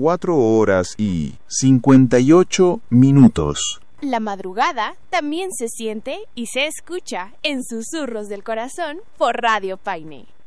4 horas y 58 minutos. La madrugada también se siente y se escucha en Susurros del Corazón por Radio Paine.